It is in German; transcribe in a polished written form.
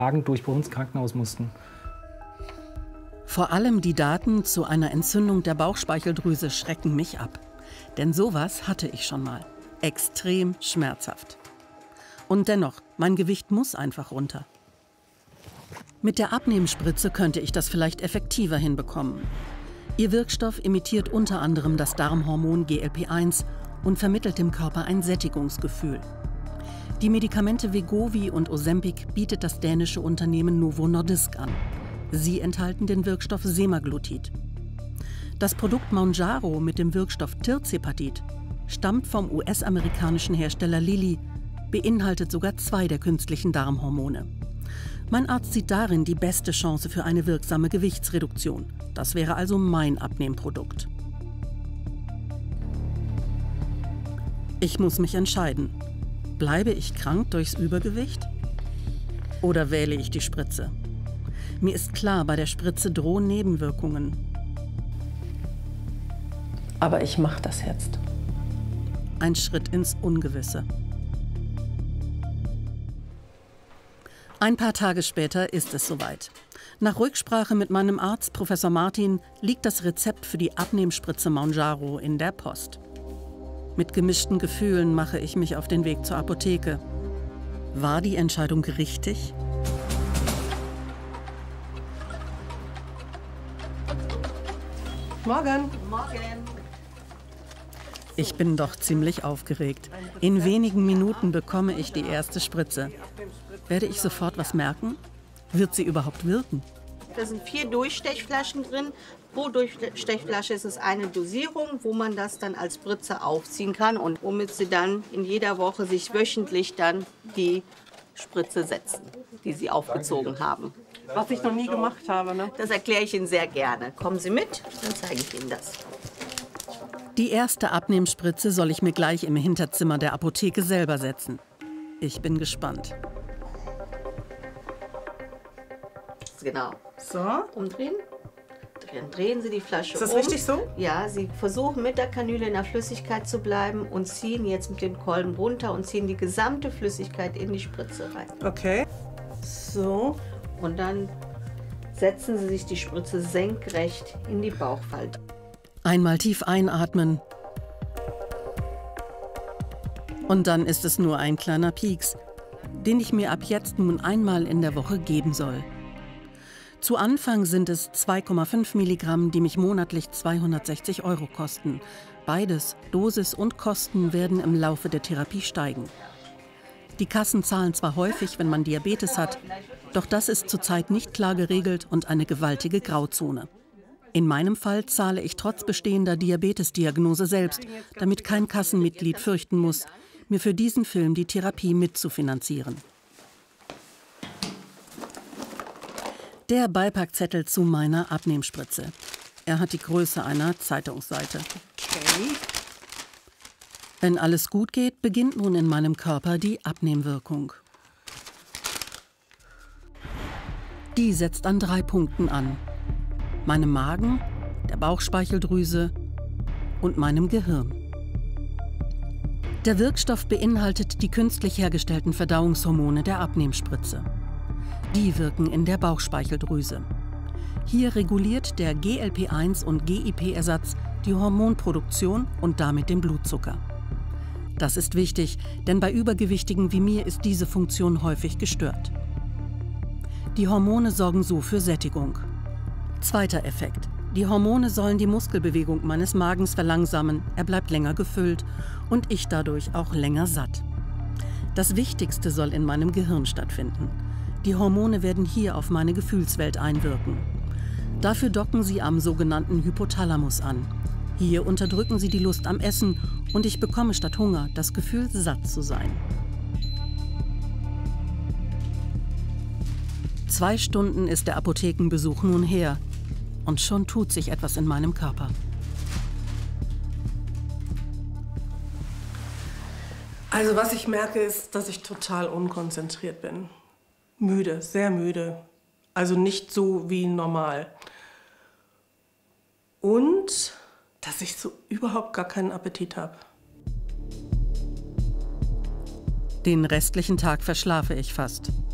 Magendurchbruch ins Krankenhaus mussten. Vor allem die Daten zu einer Entzündung der Bauchspeicheldrüse schrecken mich ab. Denn sowas hatte ich schon mal. Extrem schmerzhaft. Und dennoch, mein Gewicht muss einfach runter. Mit der Abnehmspritze könnte ich das vielleicht effektiver hinbekommen. Ihr Wirkstoff imitiert unter anderem das Darmhormon GLP-1 und vermittelt dem Körper ein Sättigungsgefühl. Die Medikamente Wegovy und Ozempic bietet das dänische Unternehmen Novo Nordisk an. Sie enthalten den Wirkstoff Semaglutid. Das Produkt Mounjaro mit dem Wirkstoff Tirzepatid stammt vom US-amerikanischen Hersteller Lilly, beinhaltet sogar 2 der künstlichen Darmhormone. Mein Arzt sieht darin die beste Chance für eine wirksame Gewichtsreduktion. Das wäre also mein Abnehmprodukt. Ich muss mich entscheiden. Bleibe ich krank durchs Übergewicht? Oder wähle ich die Spritze? Mir ist klar, bei der Spritze drohen Nebenwirkungen. Aber ich mache das jetzt. Ein Schritt ins Ungewisse. Ein paar Tage später ist es soweit. Nach Rücksprache mit meinem Arzt, Professor Martin, liegt das Rezept für die Abnehmspritze Mounjaro in der Post. Mit gemischten Gefühlen mache ich mich auf den Weg zur Apotheke. War die Entscheidung richtig? Morgen. Morgen. Ich bin doch ziemlich aufgeregt. In wenigen Minuten bekomme ich die erste Spritze. Werde ich sofort was merken? Wird sie überhaupt wirken? Da sind 4 Durchstechflaschen drin. Pro Durchstechflasche ist es eine Dosierung, wo man das dann als Spritze aufziehen kann und womit Sie dann in jeder Woche sich wöchentlich dann die Spritze setzen, die Sie aufgezogen haben. Was ich noch nie gemacht habe, ne? Das erkläre ich Ihnen sehr gerne. Kommen Sie mit, dann zeige ich Ihnen das. Die erste Abnehmspritze soll ich mir gleich im Hinterzimmer der Apotheke selber setzen. Ich bin gespannt. Genau. So. Umdrehen. Dann drehen Sie die Flasche um. Ist das richtig so? Ja, Sie versuchen mit der Kanüle in der Flüssigkeit zu bleiben und ziehen jetzt mit dem Kolben runter und ziehen die gesamte Flüssigkeit in die Spritze rein. Okay. So. Und dann setzen Sie sich die Spritze senkrecht in die Bauchfalte. Einmal tief einatmen. Und dann ist es nur ein kleiner Pieks, den ich mir ab jetzt nun einmal in der Woche geben soll. Zu Anfang sind es 2,5 Milligramm, die mich monatlich 260 € kosten. Beides, Dosis und Kosten, werden im Laufe der Therapie steigen. Die Kassen zahlen zwar häufig, wenn man Diabetes hat, doch das ist zurzeit nicht klar geregelt und eine gewaltige Grauzone. In meinem Fall zahle ich trotz bestehender Diabetesdiagnose selbst, damit kein Kassenmitglied fürchten muss, mir für diesen Film die Therapie mitzufinanzieren. Der Beipackzettel zu meiner Abnehmspritze. Er hat die Größe einer Zeitungsseite. Okay. Wenn alles gut geht, beginnt nun in meinem Körper die Abnehmwirkung. Die setzt an 3 Punkten an: meinem Magen, der Bauchspeicheldrüse und meinem Gehirn. Der Wirkstoff beinhaltet die künstlich hergestellten Verdauungshormone der Abnehmspritze. Die wirken in der Bauchspeicheldrüse. Hier reguliert der GLP-1 und GIP-Ersatz die Hormonproduktion und damit den Blutzucker. Das ist wichtig, denn bei Übergewichtigen wie mir ist diese Funktion häufig gestört. Die Hormone sorgen so für Sättigung. Zweiter Effekt: Die Hormone sollen die Muskelbewegung meines Magens verlangsamen, er bleibt länger gefüllt und ich dadurch auch länger satt. Das Wichtigste soll in meinem Gehirn stattfinden. Die Hormone werden hier auf meine Gefühlswelt einwirken. Dafür docken sie am sogenannten Hypothalamus an. Hier unterdrücken sie die Lust am Essen und ich bekomme statt Hunger das Gefühl, satt zu sein. 2 Stunden ist der Apothekenbesuch nun her und schon tut sich etwas in meinem Körper. Also was ich merke, ist, dass ich total unkonzentriert bin. Müde, sehr müde. Also nicht so wie normal. Und dass ich so überhaupt gar keinen Appetit habe. Den restlichen Tag verschlafe ich fast.